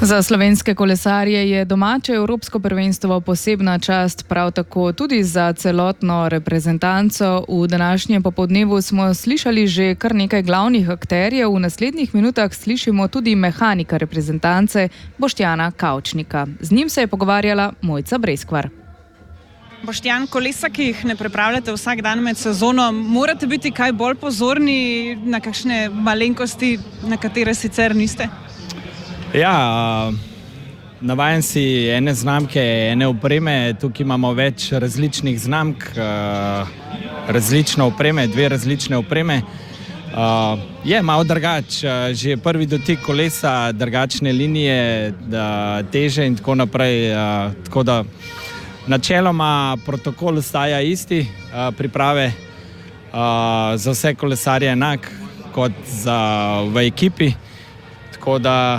Za slovenske kolesarje je domače evropsko prvenstvo posebna čast, prav tako tudi za celotno reprezentanco. V današnjem popoldnevu smo slišali že kar nekaj glavnih akterjev, v naslednjih minutah slišimo tudi mehanika reprezentance Boštjana Kavčnika. Z njim se je pogovarjala Mojca Breskvar. Boštjan, kolesa, ki jih ne pripravljate vsak dan med sezono, morate biti kaj bolj pozorni na kakšne malenkosti, na katere sicer niste? Ja, navajen si ene znamke, ene opreme, tukaj imamo več različnih znamk, različne opreme, dve različne opreme. Je malo drugač, že prvi dotik kolesa, drugačne linije, teže in tako naprej, tako da načeloma protokol ostaja isti, priprave za vse kolesarje enak kot v ekipi, tako da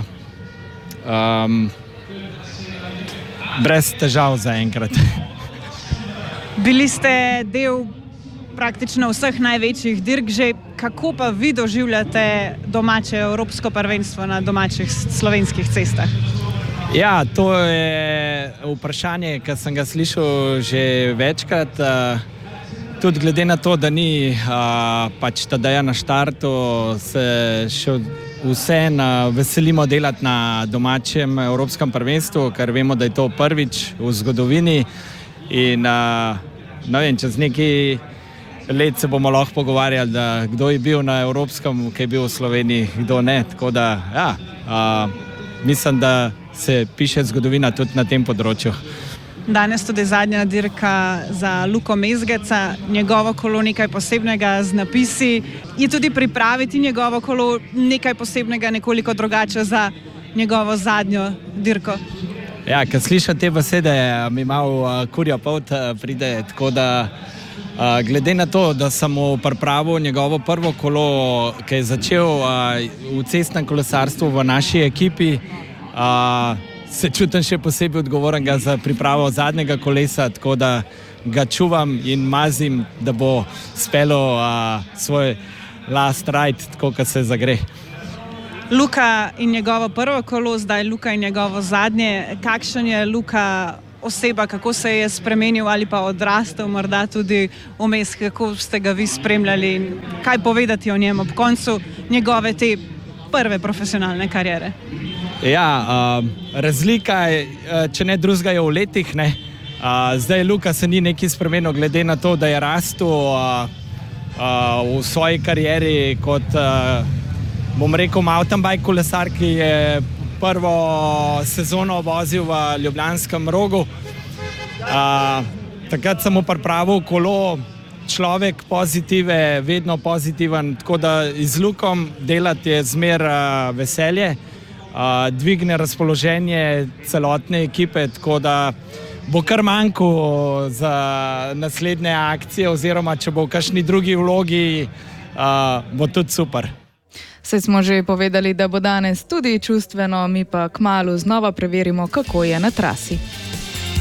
brez težav zaenkrat. Bili ste del praktično vseh največjih dirk že, kako pa vi doživljate domače evropsko prvenstvo na domačih slovenskih cestah? Ja, to je vprašanje, ki sem ga slišal že večkrat. Tudi glede na to, da ni pač Tadeja na štartu, se še vseeno veselimo delati na domačem evropskem prvenstvu, ker vemo, da je to prvič v zgodovini in ne vem, čez nekaj let se bomo lahko pogovarjali, da kdo je bil na evropskem, ki je bil v Sloveniji, kdo ne. Tako da, ja, mislim, da se piše zgodovina tudi na tem področju. Danes tudi zadnja dirka za Luko Mezgeca, njegovo kolo nekaj posebnega z napisi. Je tudi pripraviti njegovo kolo nekaj posebnega, nekoliko drugače za njegovo zadnjo dirko? Ja, ko slišim te besede, mi malo kurja polt pride, tako da glede na to, da sem mu pripravil njegovo prvo kolo, ki je začel v cestnem kolesarstvu v naši ekipi, se čutim še posebej odgovornega za pripravo zadnjega kolesa, tako da ga čuvam in mazim, da bo speljal svoj last ride, tako kot se zagre. Luka in njegovo prvo kolo, zdaj Luka in njegovo zadnje. Kakšen je Luka oseba, kako se je spremenil ali pa odrastel, morda tudi vmes, kako ste ga vi spremljali in kaj povedati o njem ob koncu njegove te prve profesionalne kariere? Ja, razlika je, če ne drugega, je v letih, ne. Zdaj Luka se ni nekaj spremenil, glede na to, da je rastel v svoji karieri kot, bom rekel, mountain bike kolesar, ki je prvo sezono vozil v Ljubljanskem Rogu. Takrat sem mu pripravil kolo, človek pozitive, vedno pozitiven, tako da z Lukom delati je zmer veselje. Dvigne razpoloženje celotne ekipe, tako da bo kar manjko za naslednje akcije oziroma če bo v kakšni drugi vlogi, bo tudi super. Saj smo že povedali, da bo danes tudi čustveno, mi pa kmalu znova preverimo, kako je na trasi.